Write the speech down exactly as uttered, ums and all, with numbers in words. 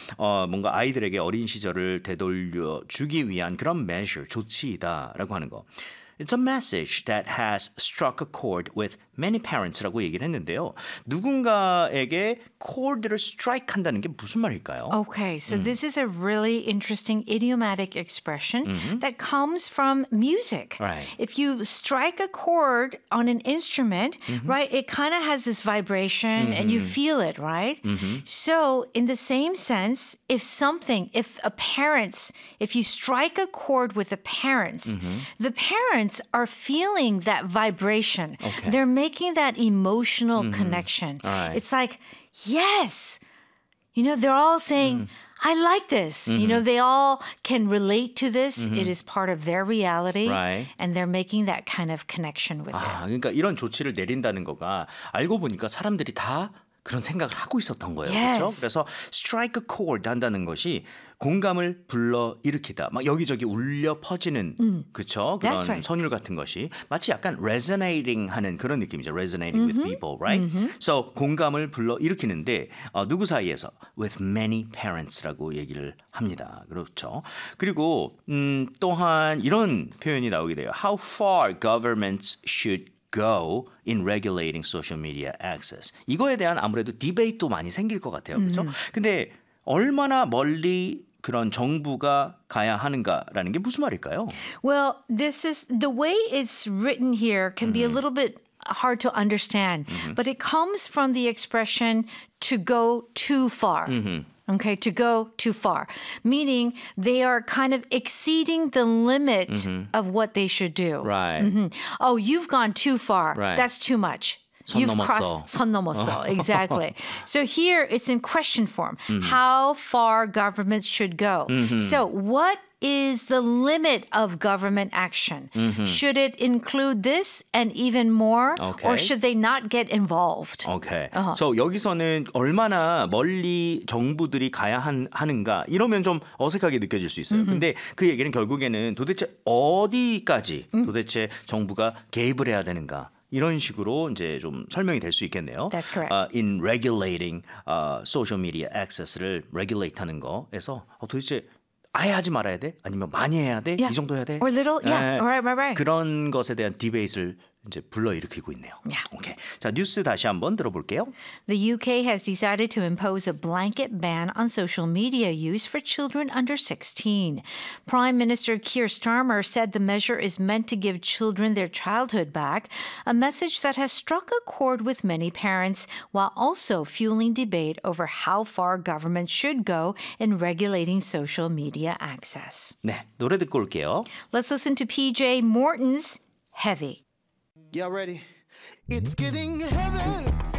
어, 뭔가 아이들에게 어린 시절을 되돌려 주기 위한 그런 measure, 조치이다라고 하는 거. It's a message that has struck a chord with many parents라고 얘기를 했는데요. 누군가에게 chord를 strike 한다는 게 무슨 말일까요? Okay, so mm. this is a really interesting idiomatic expression mm-hmm. that comes from music. Right. If you strike a chord on an instrument, mm-hmm. right, it kind of has this vibration mm-hmm. and you feel it, right? Mm-hmm. So in the same sense, if something, if a parents, if you strike a chord with the parents, mm-hmm. the parents are feeling that vibration. Okay. They're making that emotional mm-hmm. connection. All right. It's like, yes, you know, they're all saying, mm-hmm. I like this. Mm-hmm. You know, they all can relate to this. Mm-hmm. It is part of their reality. Right. And they're making that kind of connection with 아, it. 그러니까 이런 조치를 내린다는 거가 알고 보니까 사람들이 다 그런 생각을 하고 있었던 거예요. Yes. 그렇죠? 그래서 strike a chord 한다는 것이 공감을 불러 일으키다. 막 여기저기 울려 퍼지는 음. 그렇죠? 그런 right. 선율 같은 것이 마치 약간 resonating 하는 그런 느낌이죠. resonating Mm-hmm. with people, right? Mm-hmm. So 공감을 불러 일으키는데 어, 누구 사이에서 with many parents라고 얘기를 합니다. 그렇죠? 그리고 음, 또한 이런 표현이 나오게 돼요. How far governments should go in regulating social media access. 이거에 대한 아무래도 디베이트도 많이 생길 것 같아요. 그렇죠? 음. 근데 얼마나 멀리 그런 정부가 가야 하는가라는 게 무슨 말일까요? Well, this is the way it's written here can be a little bit hard to understand, Mm-hmm. but it comes from the expression to go too far. Mm-hmm. Okay, to go too far, meaning they are kind of exceeding the limit mm-hmm. of what they should do. Right. Mm-hmm. Oh, you've gone too far. Right. That's too much. 선 You've 넘었어. crossed 선 넘었어. Exactly. So here it's in question form. Mm-hmm. How far governments should go. Mm-hmm. So what is the limit of government action? Mm-hmm. Should it include this and even more? Okay. Or should they not get involved? 오케이. 어허. So 여기서는 얼마나 멀리 정부들이 가야 한, 하는가 이러면 좀 어색하게 느껴질 수 있어요. 근데 그 얘기는 결국에는 도대체 어디까지 도대체 정부가 개입을 해야 되는가? 이런 식으로 이제 좀 설명이 될 수 있겠네요. That's correct. Uh, in regulating uh, social media access를 regulate 하는 거에서 어, 도대체 아예 하지 말아야 돼? 아니면 많이 해야 돼? Yeah. 이 정도 해야 돼? Or little? Yeah. 네, Right, right, right. 그런 것에 대한 디베이트를 이제 불러일으키고 있네요. Yeah. 오케이. 자, 뉴스 다시 한번 들어볼게요. The U K has decided to impose a blanket ban on social media use for children under sixteen. Prime Minister Keir Starmer said the measure is meant to give children their childhood back, a message that has struck a chord with many parents while also fueling debate over how far government should go in regulating social media access. 네, 노래 듣고 올게요. Let's listen to P J Morton's Heavy. Y'all ready? It's getting heavy.